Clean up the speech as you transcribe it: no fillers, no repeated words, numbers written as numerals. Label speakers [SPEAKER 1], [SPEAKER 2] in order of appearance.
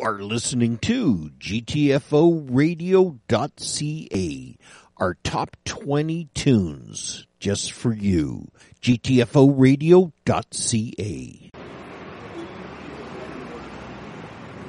[SPEAKER 1] are listening to GTFOradio.ca, our top 20 tunes just for you. GTFOradio.ca.